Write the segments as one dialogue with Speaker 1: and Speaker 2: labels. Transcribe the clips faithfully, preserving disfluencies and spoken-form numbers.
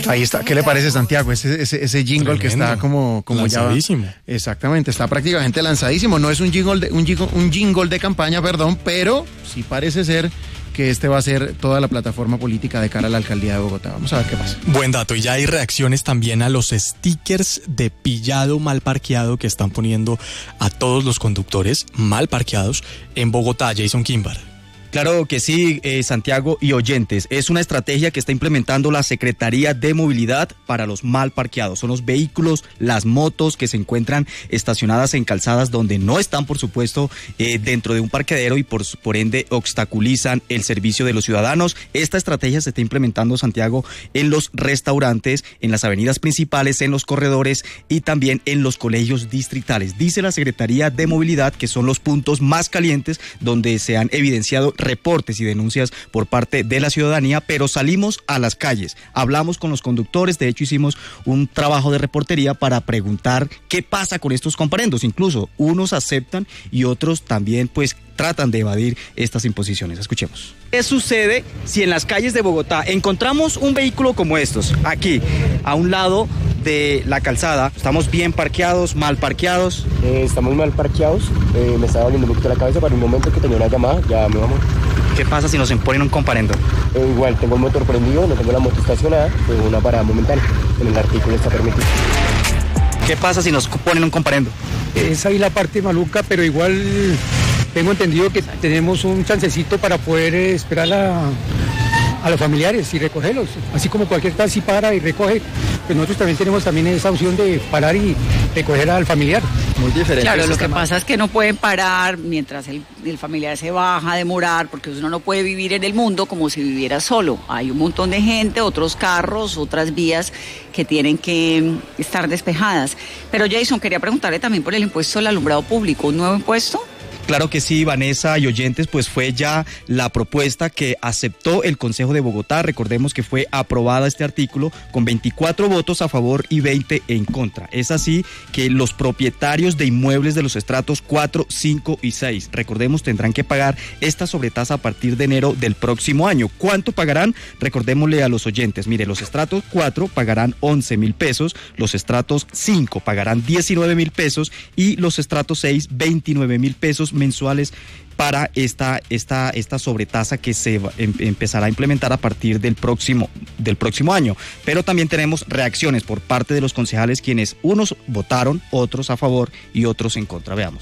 Speaker 1: Ahí está. ¿Qué le parece, Santiago? Ese, ese, ese jingle Tremendo. Que está como, como
Speaker 2: lanzadísimo.
Speaker 1: Ya. Exactamente, está prácticamente lanzadísimo. No es un jingle de, un jingle, un jingle de campaña, perdón, pero sí parece ser que este va a ser toda la plataforma política de cara a la alcaldía de Bogotá. Vamos a ver qué pasa.
Speaker 2: Buen dato. Y ya hay reacciones también a los stickers de pillado mal parqueado que están poniendo a todos los conductores mal parqueados en Bogotá. Jason Kimbar.
Speaker 3: Claro que sí, eh, Santiago y oyentes. Es una estrategia que está implementando la Secretaría de Movilidad para los mal parqueados. Son los vehículos, las motos que se encuentran estacionadas en calzadas donde no están, por supuesto, eh, dentro de un parqueadero y por, por ende obstaculizan el servicio de los ciudadanos. Esta estrategia se está implementando, Santiago, en los restaurantes, en las avenidas principales, en los corredores y también en los colegios distritales. Dice la Secretaría de Movilidad que son los puntos más calientes donde se han evidenciado reportes y denuncias por parte de la ciudadanía, pero salimos a las calles, hablamos con los conductores, de hecho hicimos un trabajo de reportería para preguntar qué pasa con estos comparendos, incluso unos aceptan y otros también pues tratan de evadir estas imposiciones. Escuchemos. ¿Qué sucede si en las calles de Bogotá encontramos un vehículo como estos, aquí, a un lado de la calzada? ¿Estamos bien parqueados, mal parqueados?
Speaker 4: Eh, estamos mal parqueados, eh, me estaba doliendo un poquito la cabeza para un momento que tenía una llamada, ya me vamos.
Speaker 3: ¿Qué pasa si nos imponen un comparendo?
Speaker 4: Eh, igual, tengo el motor prendido, no tengo la moto estacionada, tengo una parada momentánea, en el artículo está permitido.
Speaker 3: ¿Qué pasa si nos ponen un comparendo?
Speaker 5: Es ahí la parte maluca, pero igual tengo entendido que tenemos un chancecito para poder esperar a, a los familiares y recogerlos. Así como cualquier taxi para y recoge, pues nosotros también tenemos también esa opción de parar y recoger al familiar.
Speaker 6: Muy diferente.
Speaker 7: Claro, lo que pasa es que no pueden parar mientras el, el familiar se baja, demorar, porque uno no puede vivir en el mundo como si viviera solo. Hay un montón de gente, otros carros, otras vías que tienen que estar despejadas. Pero Jason, quería preguntarle también por el impuesto al alumbrado público, ¿un nuevo impuesto?
Speaker 3: Claro que sí, Vanessa y oyentes, pues fue ya la propuesta que aceptó el Consejo de Bogotá. Recordemos que fue aprobada este artículo con veinticuatro votos a favor y veinte en contra. Es así que los propietarios de inmuebles de los estratos cuatro, cinco y seis, recordemos, tendrán que pagar esta sobretasa a partir de enero del próximo año. ¿Cuánto pagarán? Recordémosle a los oyentes, mire, los estratos cuatro pagarán once mil pesos, los estratos cinco pagarán diecinueve mil pesos y los estratos seis, veintinueve mil pesos mensuales para esta, esta, esta sobretasa que se em, empezará a implementar a partir del próximo, del próximo año. Pero también tenemos reacciones por parte de los concejales, quienes unos votaron, otros a favor y otros en contra. Veamos.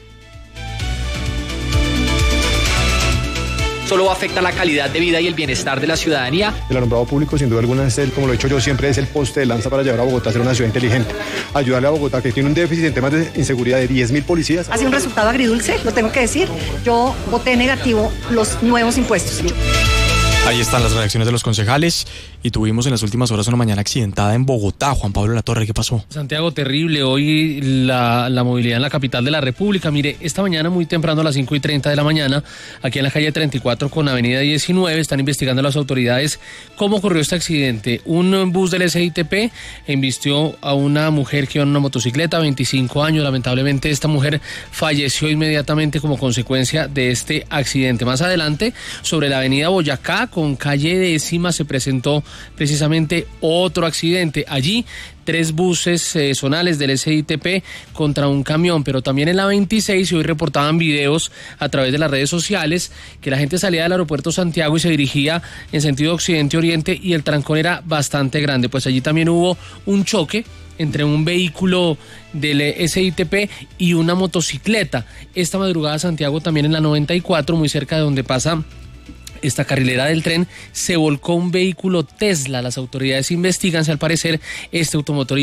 Speaker 8: Solo afecta la calidad de vida y el bienestar de la ciudadanía.
Speaker 9: El alumbrado público, sin duda alguna, es el, como lo he dicho yo siempre, es el poste de lanza para llevar a Bogotá a ser una ciudad inteligente. Ayudarle a Bogotá, que tiene un déficit en temas de inseguridad de diez mil policías.
Speaker 10: Ha sido un resultado agridulce, lo tengo que decir. Yo voté negativo los nuevos impuestos.
Speaker 2: Ahí están las reacciones de los concejales y tuvimos en las últimas horas una mañana accidentada en Bogotá. Juan Pablo Latorre, ¿qué pasó?
Speaker 11: Santiago, terrible. Hoy la, la movilidad en la capital de la República. Mire, esta mañana muy temprano a las cinco y treinta de la mañana, aquí en la calle treinta y cuatro con avenida diecinueve, están investigando las autoridades cómo ocurrió este accidente. Un bus del S I T P embistió a una mujer que iba en una motocicleta, veinticinco años. Lamentablemente esta mujer falleció inmediatamente como consecuencia de este accidente. Más adelante, sobre la avenida Boyacá, con calle décima, se presentó precisamente otro accidente. Allí, tres buses eh, zonales del S I T P contra un camión, pero también en la veintiséis, y hoy reportaban videos a través de las redes sociales que la gente salía del aeropuerto Santiago y se dirigía en sentido occidente-oriente y el trancón era bastante grande. Pues allí también hubo un choque entre un vehículo del S I T P y una motocicleta. Esta madrugada, Santiago, también en la noventa y cuatro, muy cerca de donde pasa esta carrilera del tren, se volcó un vehículo Tesla. Las autoridades investigan si al parecer este automotor